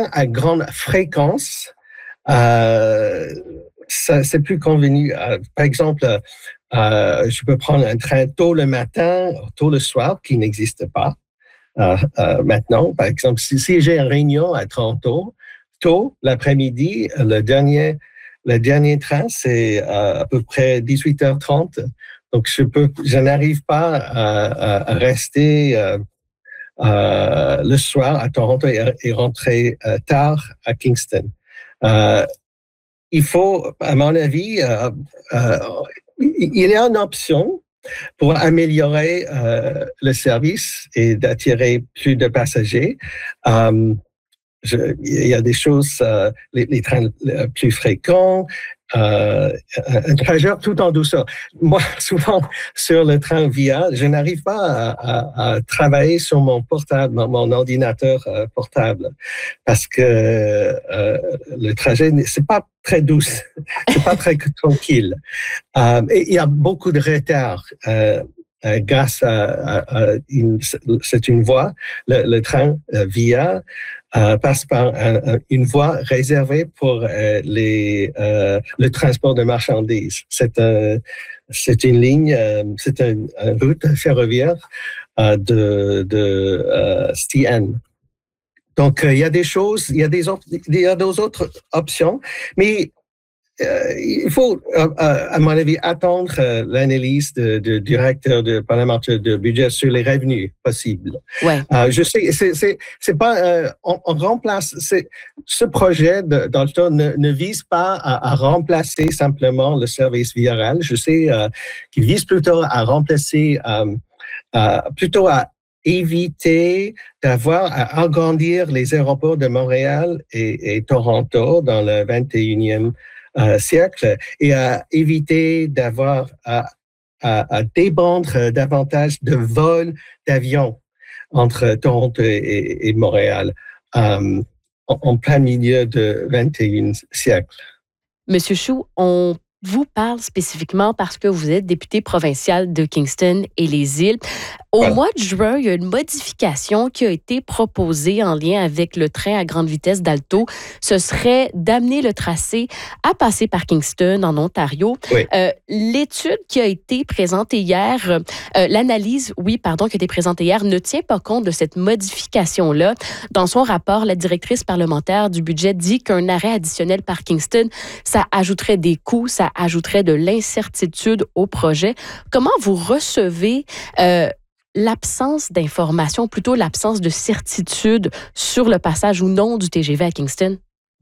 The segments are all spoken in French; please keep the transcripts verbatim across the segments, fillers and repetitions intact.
trains à grande fréquence, euh, ça, c'est plus convenu. Euh, par exemple, euh, je peux prendre un train tôt le matin, tôt le soir, qui n'existe pas euh, euh, maintenant. Par exemple, si, si j'ai une réunion à Toronto, tôt l'après-midi, le dernier, le dernier train, c'est euh, à peu près dix-huit heures trente. Donc, je peux, je n'arrive pas à, à rester euh, euh, le soir à Toronto et, et rentrer euh, tard à Kingston. Euh, il faut, à mon avis, euh, euh, il y a une option pour améliorer euh, le service et d'attirer plus de passagers. Euh, je, il y a des choses, euh, les, les trains plus fréquents, euh, un trajet tout en douceur. Moi, souvent, sur le train Via, je n'arrive pas à, à, à travailler sur mon portable, mon ordinateur euh, portable, parce que euh, le trajet, c'est pas très douce, c'est pas très tranquille. Euh, et il y a beaucoup de retard. Euh, Euh, grâce à, à, à une, c'est une voie, le, le train euh, Via euh, passe par un, une voie réservée pour euh, les, euh, le transport de marchandises. C'est, un, c'est une ligne, euh, c'est une, une route ferroviaire euh, de, de euh, S T N. Donc, euh, il y a des choses, il y a des autres, il y a d'autres autres options, mais Euh, il faut, euh, à mon avis, attendre euh, l'analyse du de, de directeur de parlementaire de budget sur les revenus possibles. Ouais. Euh, je sais, c'est, c'est, c'est pas, euh, on, on remplace, c'est, ce projet de, dans le temps ne, ne vise pas à, à remplacer simplement le service viaral. Je sais euh, qu'il vise plutôt à remplacer, euh, euh, plutôt à éviter d'avoir à agrandir les aéroports de Montréal et, et Toronto dans le vingt et unième Euh, siècle et à éviter d'avoir à, à, à débandre davantage de vols d'avions entre Toronto et, et Montréal euh, en, en plein milieu du vingt et unième siècle. Monsieur Chou, on vous parle spécifiquement parce que vous êtes député provincial de Kingston et les îles. Au Voilà. mois de juin, il y a une modification qui a été proposée en lien avec le train à grande vitesse d'Alto. Ce serait d'amener le tracé à passer par Kingston, en Ontario. Oui. Euh, l'étude qui a été présentée hier, euh, l'analyse, oui, pardon, qui a été présentée hier, ne tient pas compte de cette modification-là. Dans son rapport, la directrice parlementaire du budget dit qu'un arrêt additionnel par Kingston, ça ajouterait des coûts, ça ajouterait de l'incertitude au projet. Comment vous recevez euh, l'absence d'information, plutôt l'absence de certitude sur le passage ou non du T G V à Kingston?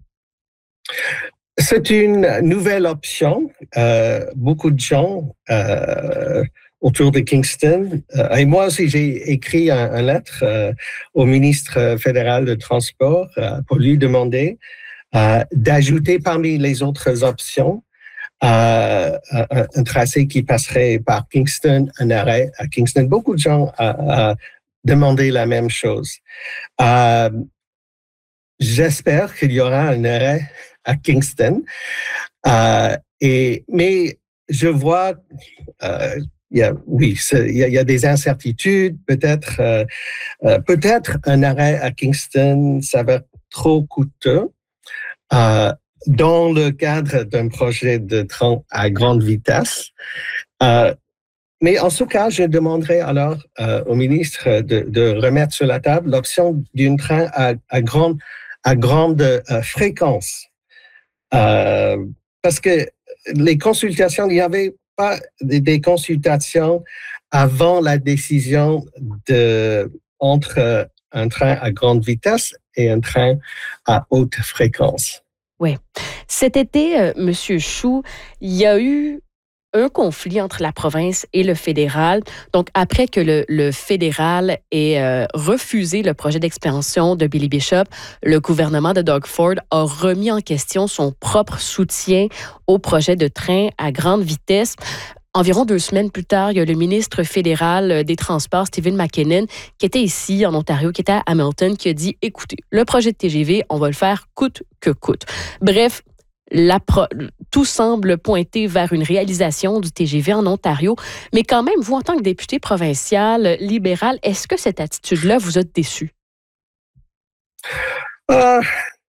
C'est une nouvelle option. Euh, beaucoup de gens euh, autour de Kingston, euh, et moi aussi, j'ai écrit un, un lettre euh, au ministre fédéral de Transport euh, pour lui demander euh, d'ajouter parmi les autres options Euh, un, un tracé qui passerait par Kingston, un arrêt à Kingston. Beaucoup de gens ont demandé la même chose. Euh, j'espère qu'il y aura un arrêt à Kingston. Euh, et, mais je vois, euh, il y a, oui, il y a, il y a des incertitudes. Peut-être, euh, euh, peut-être un arrêt à Kingston, ça va être trop coûteux. Euh, dans le cadre d'un projet de train à grande vitesse. Euh, mais en ce cas, je demanderai alors euh, au ministre de, de remettre sur la table l'option d'un train à, à grande, à grande euh, fréquence. Euh, parce que les consultations, il n'y avait pas des, des consultations avant la décision de, entre un train à grande vitesse et un train à haute fréquence. Oui. Cet été, euh, Monsieur Chou, il y a eu un conflit entre la province et le fédéral. Donc, après que le, le fédéral ait euh, refusé le projet d'expansion de Billy Bishop, le gouvernement de Doug Ford a remis en question son propre soutien au projet de train à grande vitesse. Environ deux semaines plus tard, il y a le ministre fédéral des Transports, Stephen McKinnon, qui était ici en Ontario, qui était à Hamilton, qui a dit « Écoutez, le projet de T G V, on va le faire coûte que coûte. » Bref, la pro- tout semble pointer vers une réalisation du T G V en Ontario. Mais quand même, vous, en tant que député provincial libéral, est-ce que cette attitude-là vous a déçu? Euh,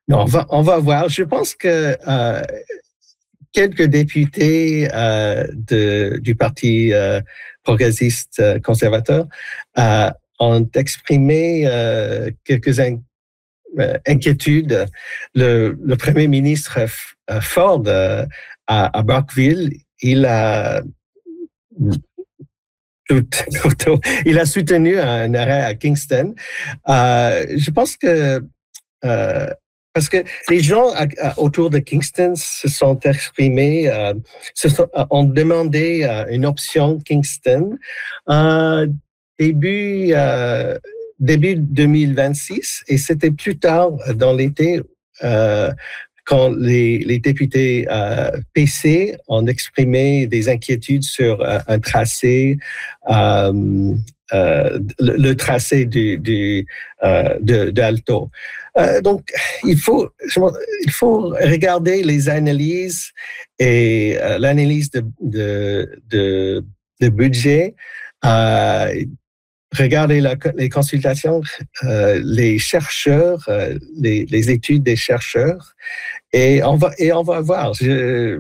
Non, on va, on va voir. Je pense que euh, quelques députés euh, de, du Parti euh, progressiste euh, conservateur euh, ont exprimé euh, quelques in, euh, inquiétudes. Le, le premier ministre euh, Ford euh, à, à Brockville, il a il a soutenu un arrêt à Kingston. Euh, je pense que euh, parce que les gens à, à, autour de Kingston se sont exprimés, euh, se sont, ont demandé euh, une option Kingston euh, début euh, début deux mille vingt-six, et c'était plus tard dans l'été euh, quand les, les députés euh, P C ont exprimé des inquiétudes sur euh, un tracé, euh, euh, le, le tracé du, du, euh, de, de Alto. Euh, donc, il faut, il faut regarder les analyses et euh, l'analyse de, de, de, de budget. Euh, Regardez la, les consultations, euh, les chercheurs, euh, les, les études des chercheurs, et on va, et on va voir. Je,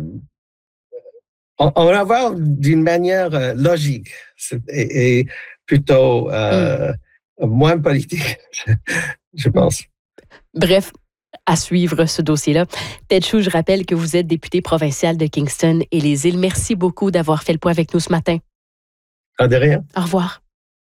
on, on va voir d'une manière euh, logique et, et plutôt euh, mm. moins politique, je, je pense. Bref, à suivre ce dossier-là. Ted Chu, je rappelle que vous êtes député provincial de Kingston et les Îles. Merci beaucoup d'avoir fait le point avec nous ce matin. Ah, de rien. Au revoir.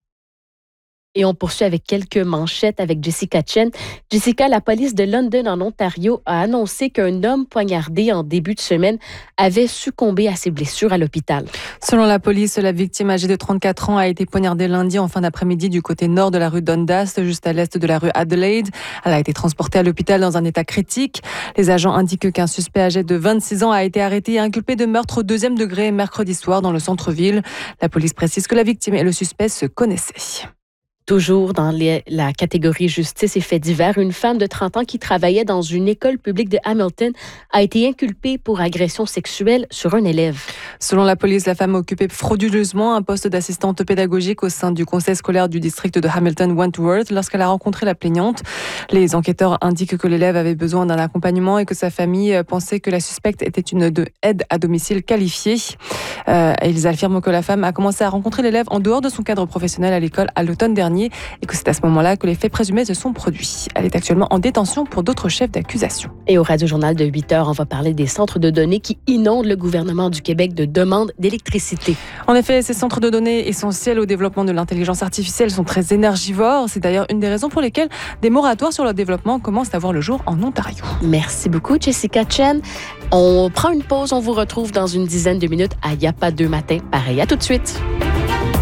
Et on poursuit avec quelques manchettes avec Jessica Chen. Jessica, la police de London en Ontario a annoncé qu'un homme poignardé en début de semaine avait succombé à ses blessures à l'hôpital. Selon la police, la victime âgée de trente-quatre ans a été poignardée lundi en fin d'après-midi du côté nord de la rue Dundas, juste à l'est de la rue Adelaide. Elle a été transportée à l'hôpital dans un état critique. Les agents indiquent qu'un suspect âgé de vingt-six ans a été arrêté et inculpé de meurtre au deuxième degré mercredi soir dans le centre-ville. La police précise que la victime et le suspect se connaissaient. Toujours dans les, la catégorie justice et faits divers, une femme de trente ans qui travaillait dans une école publique de Hamilton a été inculpée pour agression sexuelle sur un élève. Selon la police, la femme occupait frauduleusement un poste d'assistante pédagogique au sein du conseil scolaire du district de Hamilton-Wentworth lorsqu'elle a rencontré la plaignante. Les enquêteurs indiquent que l'élève avait besoin d'un accompagnement et que sa famille pensait que la suspecte était une de aide à domicile qualifiée. Euh, ils affirment que la femme a commencé à rencontrer l'élève en dehors de son cadre professionnel à l'école à l'automne dernier et que c'est à ce moment-là que les faits présumés se sont produits. Elle est actuellement en détention pour d'autres chefs d'accusation. Et au Radio-Journal de huit heures, on va parler des centres de données qui inondent le gouvernement du Québec de demandes d'électricité. En effet, ces centres de données essentiels au développement de l'intelligence artificielle sont très énergivores. C'est d'ailleurs une des raisons pour lesquelles des moratoires sur leur développement commencent à voir le jour en Ontario. Merci beaucoup, Jessica Chen. On prend une pause, on vous retrouve dans une dizaine de minutes à Y a pas deux matin. Pareil, à tout de suite.